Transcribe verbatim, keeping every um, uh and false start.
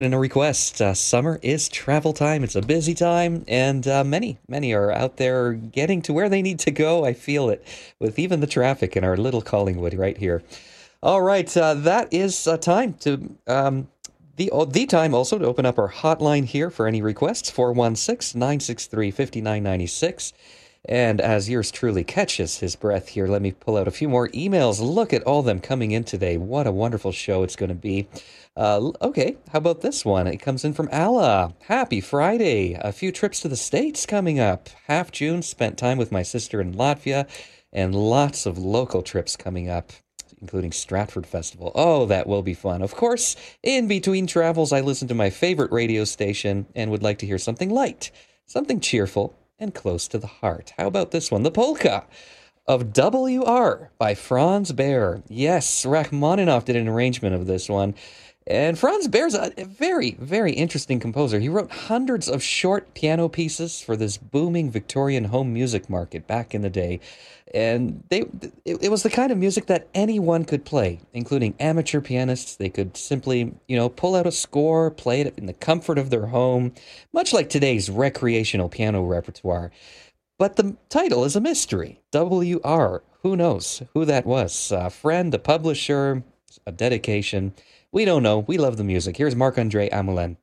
In a request, uh, summer is travel time. It's a busy time, and uh, many, many are out there getting to where they need to go. I feel it with even the traffic in our little Collingwood right here. All right, uh, that is uh, time to um, the oh, the time also to open up our hotline here for any requests four one six, nine six three, five nine nine six. And as yours truly catches his breath here, let me pull out a few more emails. Look at all them coming in today. What a wonderful show it's going to be. Uh, okay, how about this one? It comes in from Alla. Happy Friday. A few trips to the States coming up. Half June, spent time with my sister in Latvia, and lots of local trips coming up, including Stratford Festival. Oh, that will be fun. Of course, in between travels, I listen to my favorite radio station and would like to hear something light, something cheerful, and close to the heart. How about this one? The Polka of W R by Franz Bear. Yes, Rachmaninoff did an arrangement of this one. And Franz Bear's a very, very interesting composer. He wrote hundreds of short piano pieces for this booming Victorian home music market back in the day. And they it, it was the kind of music that anyone could play, including amateur pianists. They could simply, you know, pull out a score, play it in the comfort of their home, much like today's recreational piano repertoire. But the title is a mystery. W R. Who knows who that was? A friend, a publisher, a dedication. We don't know. We love the music. Here's Marc-André Amoulin.